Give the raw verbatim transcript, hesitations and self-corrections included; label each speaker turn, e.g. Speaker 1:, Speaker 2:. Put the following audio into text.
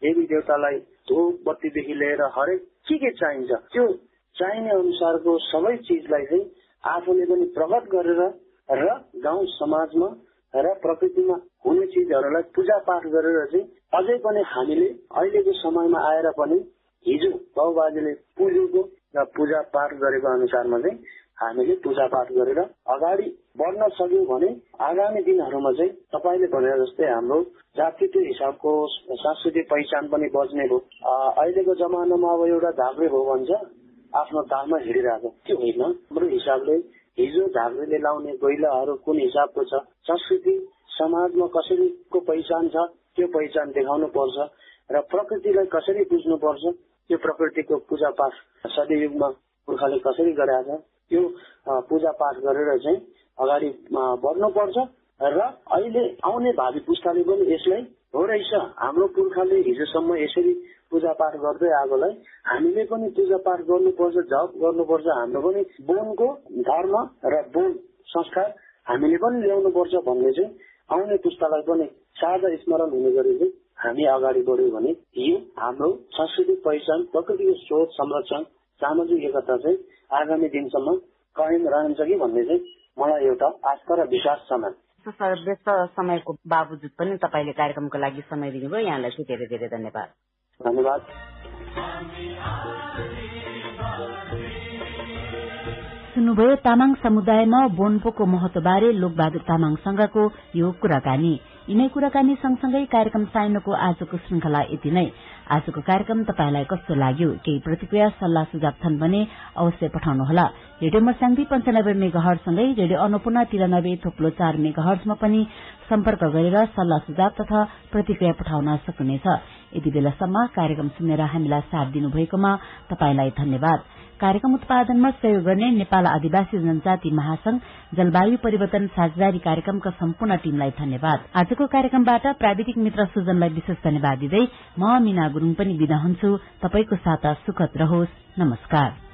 Speaker 1: देवी देवतालाई धूप बत्तीदेखि लिएर हरेक के के चाहिन्छ त्यो चाहिने अनुसारको सबै चिजलाई चाहिँ आफूले पनि प्रकट गरेर र गाउँ समाजमा र प्रकृतिमा हुने चिजहरूलाई पूजा पाठ गरेर चाहिँ अझै पनि हामीले अहिलेको समयमा आएर पनि हिजो बाबुबाजेले पुजेको र पूजा पाठ गरेको अनुसारमा चाहिँ हामीले पूजा पाठ गरेर अगाडि बढ्न सक्यौं भने आगामी दिनहरूमा चाहिँ तपाईले भने जस्तै हाम्रो जातीय हिसाबको सांस्कृतिक पहिचान पनि बच्ने भयो। अहिलेको जमानामा अब एउटा झाँक्री भयो भन्छ आफ्नो तालमा हिँडिरहेको त्यो होइन। हाम्रो हिसाबले हिजो झाँक्रीले लाउने गैलाहरू कुन हिसाबको छ, संस्कृति समाजमा कसरीको पहिचान छ त्यो पहिचान देखाउनु पर्छ र प्रकृतिलाई कसरी बुझ्नु पर्छ त्यो प्रकृतिको पूजा पाठ सदयुगमा पुर्खाले कसरी गरेका छ त्यो पूजा पाठ गरेर चाहिँ अगाडि बढ्नुपर्छ र अहिले आउने भावी पुस्ताले पनि यसलाई हो रहेछ हाम्रो पुर्खाले हिजोसम्म यसरी पूजा पाठ गर्दै आएकोलाई हामीले पनि पूजा पाठ गर्नुपर्छ, जप गर्नुपर्छ। हाम्रो पनि बोनको धर्म र बोन संस्कार हामीले पनि ल्याउनुपर्छ भन्ने चाहिँ आउने पुस्तालाई पनि साझा स्मरण हुने गरी चाहिँ हामी अगाडि बढ्यौँ भने यो हाम्रो सांस्कृतिक पहिचान, प्रकृतिको स्रोत संरक्षण, सामाजिक एकता चाहिँ आगामी दिनसम्म कायम रहन्छ कि भन्ने चाहिँ मलाई एउटा आस्था र विश्वास छ।
Speaker 2: व्यस्त समयको बावजुद पनि तपाईले कार्यक्रमको लागि समय दिनुभयो, यहाँलाई चाहिँ धेरै धेरै धन्यवाद।
Speaker 1: धन्यवाद।
Speaker 3: सुन्नुभयो तामाङ समुदायमा बोन्पोको महत्वबारे लोकबहादुर तामाङसँगको यो कुराकानी। यिनै कुराकानी सँगसँगै कार्यक्रम साइनोको आजको श्रृंखला यति नै। आजको कार्यक्रम तपाईलाई कस्तो लाग्यो? केही प्रतिक्रिया सल्लाह सुझाव छन् भने अवश्य पठाउनुहोला। रेडियो मर्स्याङ्दी पञ्चानब्बे मेगा हर्जसँगै रेडियो अन्नपूर्ण तिरानब्बे थोप्लो चार मेगा हर्जमा पनि सम्पर्क गरेर सल्लाह सुझाव तथा प्रतिक्रिया पठाउन सक्नुहुनेछ। यति बेलासम्म कार्यक्रम सुनेर हामीलाई साथ दिनुभएकोमा तपाईलाई धन्यवाद। कार्यक्रम उत्पादनमा सहयोग गर्ने नेपाल आदिवासी जनजाति महासंघ जलवायु परिवर्तन साझेदारी कार्यक्रमका सम्पूर्ण टीमलाई धन्यवाद। आजको कार्यक्रमबाट प्राविधिक मित्र सुजनलाई विशेष धन्यवाद दिँदै म मीना गुरूङ पनि बिदा हुन्छु। तपाईको साता सुखद रहोस्। नमस्कार।